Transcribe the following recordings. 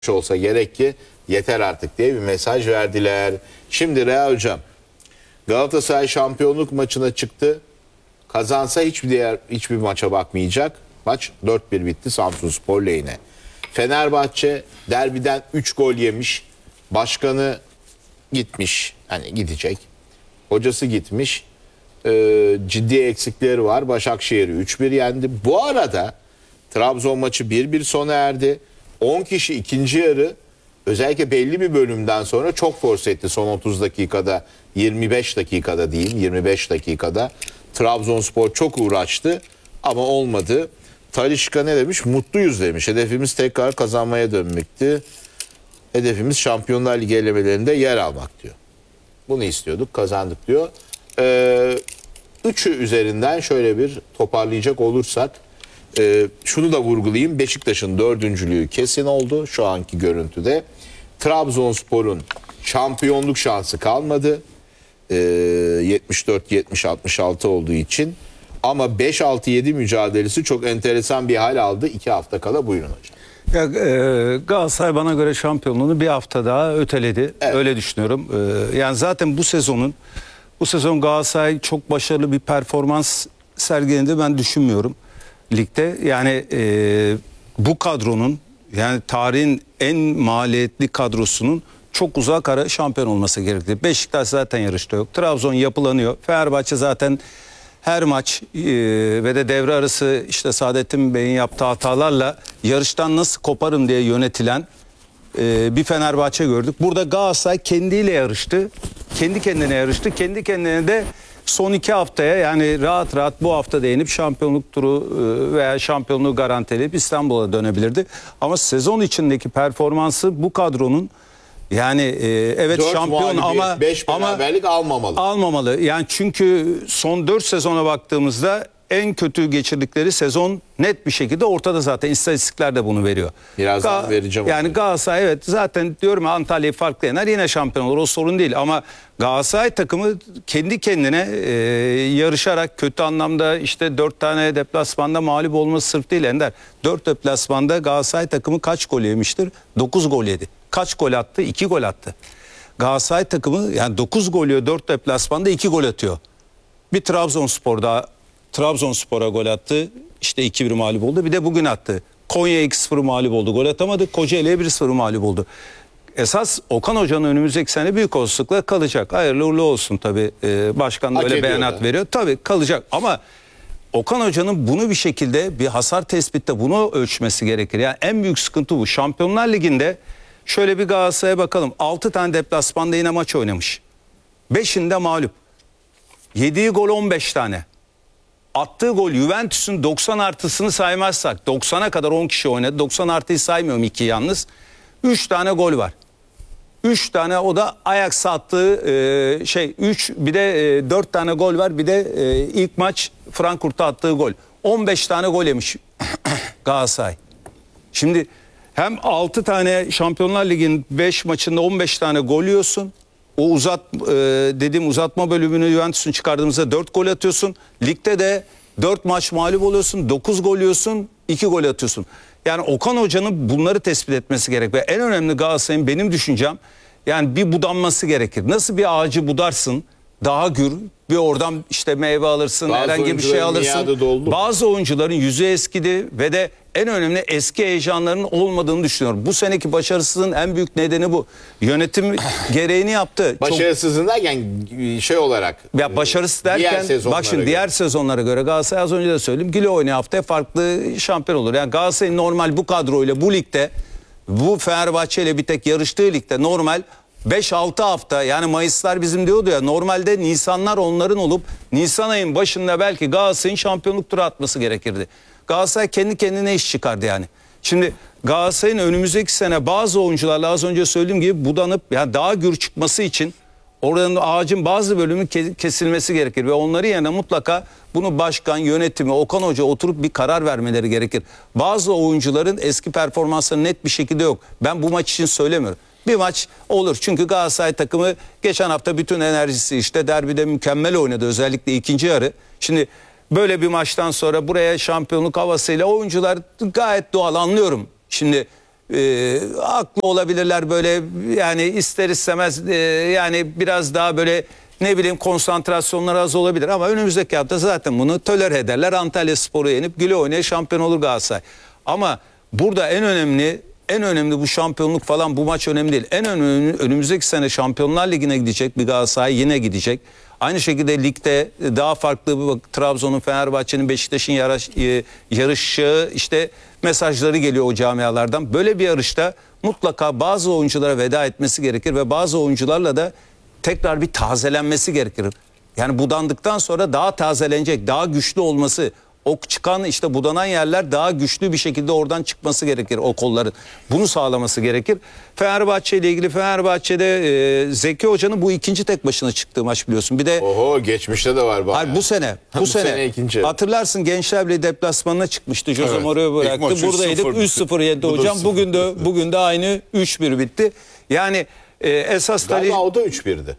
olsa gerek ki yeter artık diye bir mesaj verdiler. Şimdi Reha Hocam, Galatasaray şampiyonluk maçına çıktı. Kazansa hiçbir maça bakmayacak. Maç 4-1 bitti Samsunspor lehine. Fenerbahçe derbiden 3 gol yemiş. Başkanı gitmiş. Hani gidecek. Hocası gitmiş. Ciddi eksikleri var. Başakşehir'i 3-1 yendi. Bu arada Trabzon maçı 1-1 sona erdi. 10 kişi ikinci yarı özellikle belli bir bölümden sonra çok force etti. Son 30 dakikada, 25 dakikada diyeyim, 25 dakikada Trabzonspor çok uğraştı ama olmadı. Talisca ne demiş? Mutluyuz demiş. Hedefimiz tekrar kazanmaya dönmekti. Hedefimiz Şampiyonlar Ligi elemelerinde yer almak diyor. Bunu istiyorduk, kazandık diyor. Üçü üzerinden şöyle bir toparlayacak olursak, şunu da vurgulayayım. Beşiktaş'ın dördüncülüğü kesin oldu şu anki görüntüde. Trabzonspor'un şampiyonluk şansı kalmadı. 74-70-66 olduğu için. Ama 5-6-7 mücadelesi çok enteresan bir hal aldı. 2 hafta kala buyurun hocam. Ya, Galatasaray bana göre şampiyonluğunu bir hafta daha öteledi. Evet. Öyle düşünüyorum. Yani zaten bu sezon Galatasaray çok başarılı bir performans sergiledi ben düşünmüyorum ligde. Yani bu kadronun, yani tarihin en maliyetli kadrosunun çok uzak ara şampiyon olması gerekti. Beşiktaş zaten yarışta yok. Trabzon yapılanıyor. Fenerbahçe zaten her maç ve de devre arası işte Saadettin Bey'in yaptığı hatalarla yarıştan nasıl koparım diye yönetilen bir Fenerbahçe gördük. Burada Galatasaray kendiyle yarıştı. Kendi kendine yarıştı. Kendi kendine de son 2 haftaya, yani rahat rahat bu hafta değinip şampiyonluk turu veya şampiyonluğu garantileyip İstanbul'a dönebilirdi. Ama sezon içindeki performansı bu kadronun, yani evet şampiyon ama 5 beraberlik almamalı. Yani çünkü son 4 sezona baktığımızda en kötü geçirdikleri sezon net bir şekilde ortada zaten. İstatistikler de bunu veriyor. Birazdan vereceğim. Yani Galatasaray, evet zaten diyorum ya, Antalya'yı farklı yener yine şampiyon olur, o sorun değil. Ama Galatasaray takımı kendi kendine yarışarak, kötü anlamda işte 4 tane deplasmanda mağlup olması sırf değil Ender. 4 deplasmanda Galatasaray takımı kaç gol yemiştir? 9 gol yedi. Kaç gol attı? 2 gol attı. Galatasaray takımı yani 9 gol yiyor, 4 deplasmanda 2 gol atıyor. Bir Trabzonspor'a gol attı. İşte 2-1 mağlup oldu. Bir de bugün attı. Konya 2-0 mağlup oldu. Gol atamadı. Kocaeli'ye 1-0 mağlup oldu. Esas Okan Hoca'nın önümüzdeki sene büyük olasılıkla kalacak. Hayırlı uğurlu olsun tabii. Başkan da öyle beyanat veriyor. Tabii kalacak ama Okan Hoca'nın bunu bir şekilde bir hasar tespitte bunu ölçmesi gerekir. Yani en büyük sıkıntı bu. Şampiyonlar Ligi'nde şöyle bir Galatasaray'a bakalım. 6 tane deplasmanda yine maç oynamış. 5'inde mağlup. Yediği gol 15 tane. Attığı gol, Juventus'un 90 artısını saymazsak 90'a kadar 10 kişi oynadı. 90 artıyı saymıyorum, 2 yalnız. 3 tane gol var. 3 tane, o da Ajax attığı 3, bir de 4 tane gol var. Bir de ilk maç Frankfurt'a attığı gol. 15 tane gol yemiş Galatasaray. Şimdi hem 6 tane Şampiyonlar Ligi'nin 5 maçında 15 tane gol yiyorsun. O uzatma bölümünü Juventus'un çıkardığımızda 4 gol atıyorsun. Ligde de 4 maç mağlup oluyorsun. 9 gol yiyorsun. 2 gol atıyorsun. Yani Okan Hoca'nın bunları tespit etmesi gerek. Ve en önemli Galatasaray'ın, benim düşüncem, yani bir budanması gerekir. Nasıl bir ağacı budarsın? Daha gür, bir oradan işte meyve alırsın, herhangi bir şey alırsın. Bazı oyuncuların yüzü eskidi ve de en önemli eski heyecanlarının olmadığını düşünüyorum. Bu seneki başarısızlığın en büyük nedeni bu. Yönetim gereğini yaptı. Başarısızlığın derken şey olarak. Ya başarısız derken bak şimdi diğer sezonlara göre Galatasaray, az önce de söyledim, Güle oynayan haftaya farklı şampiyon olur. Yani Galatasaray normal bu kadroyla bu ligde, bu Fenerbahçe ile bir tek yarıştığı ligde normal 5-6 hafta, yani Mayıslar bizim diyordu ya, normalde Nisanlar onların olup Nisan ayın başında belki Galatasaray'ın şampiyonluk turu atması gerekirdi. Galatasaray kendi kendine iş çıkardı yani. Şimdi Galatasaray'ın önümüzdeki sene bazı oyuncularla, az önce söylediğim gibi, budanıp yani daha gür çıkması için oranın, ağacın bazı bölümü kesilmesi gerekir ve onların yerine mutlaka bunu başkan, yönetimi, Okan Hoca oturup bir karar vermeleri gerekir. Bazı oyuncuların eski performansları net bir şekilde yok. Ben bu maç için söylemiyorum. Bir maç olur çünkü Galatasaray takımı geçen hafta bütün enerjisi işte derbide mükemmel oynadı, özellikle ikinci yarı. Şimdi böyle bir maçtan sonra buraya şampiyonluk havasıyla oyuncular gayet doğal, anlıyorum. Şimdi haklı olabilirler böyle, yani ister istemez yani biraz daha böyle ne bileyim konsantrasyonları az olabilir ama önümüzdeki hafta zaten bunu tolere ederler. Antalyaspor'u yenip güle oynaya şampiyon olur Galatasaray. Ama burada en önemli bu şampiyonluk falan, bu maç önemli değil. En önemli önümüzdeki sene Şampiyonlar Ligi'ne gidecek bir Galatasaray, yine gidecek. Aynı şekilde ligde daha farklı, bak, Trabzon'un, Fenerbahçe'nin, Beşiktaş'ın yarışı işte mesajları geliyor o camialardan. Böyle bir yarışta mutlaka bazı oyunculara veda etmesi gerekir ve bazı oyuncularla da tekrar bir tazelenmesi gerekir. Yani budandıktan sonra daha tazelenecek, daha güçlü olması, o çıkan işte budanan yerler daha güçlü bir şekilde oradan çıkması gerekir, o kolların. Bunu sağlaması gerekir. Fenerbahçe ile ilgili, Fenerbahçe'de Zeki Hoca'nın bu ikinci tek başına çıktığı maç biliyorsun. Bir de Oho, geçmişte de var bayağı. hayır, bu sene ikinci. hatırlarsın, Gençler Birliği deplasmanına çıkmıştı. Jose Evet. Mourinho İlk bıraktı. maç Buradaydık, 3-0 3-0 yendi Bu da hocam. 0. Bugün de aynı 3-1 bitti. Yani esas Galiba o da 3-1'di.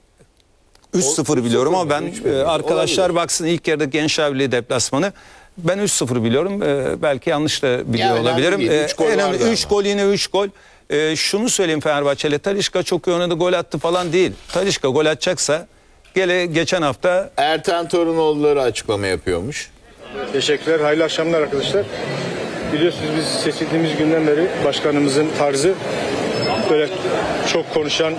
3-0 biliyorum ama ben 3-1 arkadaşlar olabilir. baksın, ilk yarıda Gençler Birliği deplasmanı. Ben 3-0 biliyorum. Belki yanlış da biliyor Ya önemli olabilirim. değil. Üç gol vardı 3 ama. gol, yine 3 gol. Şunu söyleyeyim Fenerbahçe'yle, Talisca çok iyi oynadı, gol attı falan değil. Talisca gol atacaksa geçen hafta Erten Torunoğulları açıklama yapıyormuş. Teşekkürler, hayırlı akşamlar arkadaşlar. Biliyorsunuz biz seçildiğimiz günden beri başkanımızın tarzı böyle çok konuşan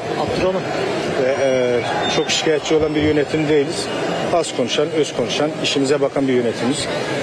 ve çok şikayetçi olan bir yönetim değiliz. Az konuşan, öz konuşan, işimize bakan bir yönetimiz.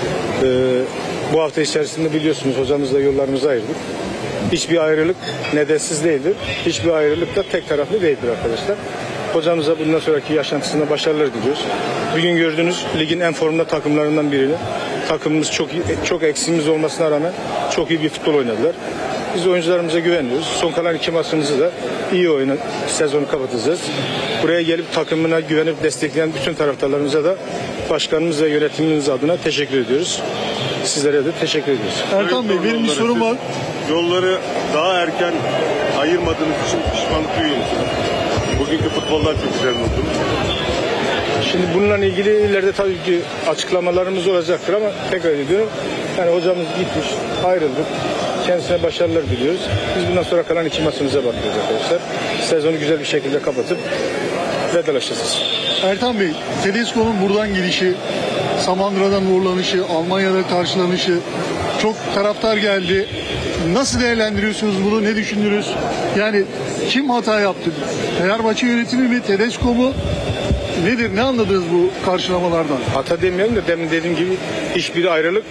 Bu hafta içerisinde biliyorsunuz hocamızla yollarımızı ayırdık. Hiçbir ayrılık nedensiz değildir. Hiçbir ayrılık da tek taraflı değildir arkadaşlar. Hocamıza bundan sonraki yaşantısında başarılar diliyoruz. Bugün gördüğünüz ligin en formda takımlarından birini. Takımımız çok eksiğimiz olmasına rağmen çok iyi bir futbol oynadılar. Biz oyuncularımıza güveniyoruz. Son kalan 2 maçımızı da iyi oynayıp sezonu kapatacağız. Buraya gelip takımına güvenip destekleyen bütün taraftarlarımıza da başkanımız ve yönetimimiz adına teşekkür ediyoruz. Sizlere de teşekkür ediyoruz. Erkan Bey, benim bir sorum var. Yolları daha erken ayırmadığınız için pişmanlık duyuyor musunuz? Bugünkü futboldan çok güzel oldunuz. Şimdi bununla ilgili ileride tabii ki açıklamalarımız olacaktır ama tekrar ediyorum. Yani hocamız gitmiş, ayrıldık. Kendisine başarılar diliyoruz. Biz bundan sonra kalan 2 maçımıza bakıyoruz arkadaşlar. Sezonu güzel bir şekilde kapatıp vedalaşacağız. Erkan Bey, Tedesco'nun buradan gelişi, Samandıra'dan uğurlanışı, Almanya'da karşılanışı, çok taraftar geldi. Nasıl değerlendiriyorsunuz bunu? Ne düşündünüz? Yani kim hata yaptı? Fenerbahçe yönetimi mi? Tedesco mu? Nedir? Ne anladınız bu karşılamalardan? Hata demiyorum da demin dediğim gibi hiçbir ayrılık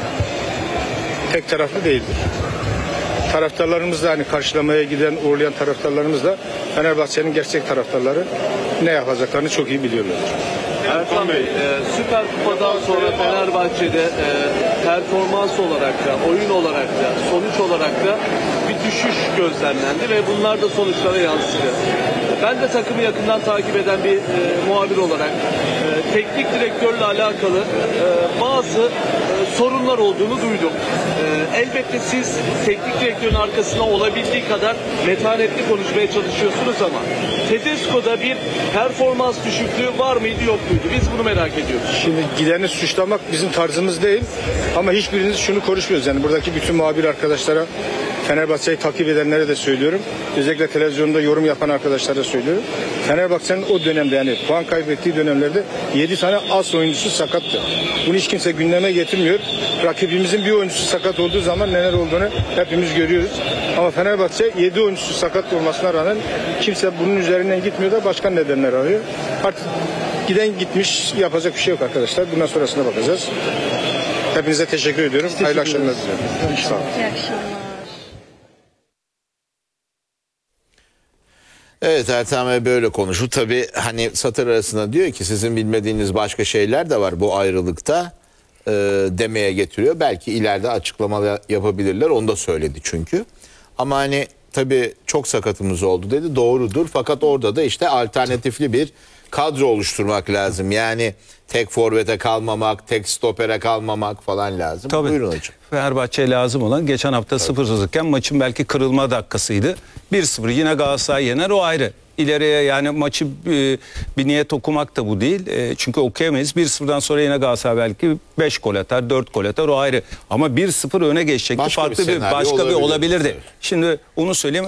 tek taraflı değildir. Taraftarlarımız da hani karşılamaya giden, uğurlayan taraftarlarımız da Fenerbahçe'nin gerçek taraftarları ne yapacaklarını çok iyi biliyorlar. Erkan Bey, Süper Kupa'dan sonra Fenerbahçe'de performans olarak da, oyun olarak da, sonuç olarak da bir düşüş gözlemlendi ve bunlar da sonuçlara yansıdı. Ben de takımı yakından takip eden bir muhabir olarak teknik direktörle alakalı bazı sorunlar olduğunu duydum. Elbette siz teknik direktörün arkasına olabildiği kadar metanetli konuşmaya çalışıyorsunuz ama Tedesco'da bir performans düşüklüğü var mıydı yok muydu? Biz bunu merak ediyoruz. Şimdi gideni suçlamak bizim tarzımız değil ama hiçbiriniz şunu konuşmuyoruz. Yani buradaki bütün muhabir arkadaşlara, Fenerbahçe'yi takip edenlere de söylüyorum. Özellikle televizyonda yorum yapan arkadaşlara da söylüyorum. Fenerbahçe'nin o dönemde, yani puan kaybettiği dönemlerde 7 tane as oyuncusu sakattı. Bunu hiç kimse gündeme getirmiyor. Rakibimizin bir oyuncusu sakat olduğu zaman neler olduğunu hepimiz görüyoruz. Ama Fenerbahçe 7 oyuncusu sakat olmasına rağmen kimse bunun üzerinden gitmiyor da başka nedenler arıyor. Artık giden gitmiş, yapacak bir şey yok arkadaşlar. Bundan sonrasına bakacağız. Hepinize teşekkür ediyorum. Hayırlı akşamlar diliyorum. Sağ olun. İyi akşamlar. Evet, Ertem Bey böyle konuşur. Tabii hani satır arasında diyor ki sizin bilmediğiniz başka şeyler de var bu ayrılıkta demeye getiriyor. Belki ileride açıklama yapabilirler. Onu da söyledi çünkü. Ama hani tabii çok sakatımız oldu dedi. Doğrudur. Fakat orada da işte alternatifli bir kadro oluşturmak lazım. Yani tek forvete kalmamak, tek stopere kalmamak falan lazım. tabii Buyurun hocam. Fenerbahçe'ye lazım olan, geçen hafta 0-0 iken maçın belki kırılma dakikasıydı. 1-0 yine Galatasaray yener, o ayrı. ileriye yani maçı bir niyet okumak da bu değil. Çünkü okuyamayız. 1-0'dan sonra yine Galatasaray belki 5 gol atar, 4 gol atar, o ayrı. Ama 1-0 öne geçecekti. Başka bir Farklı senaryo başka bir olabilirdi. olabilirdi. Şimdi onu söyleyeyim.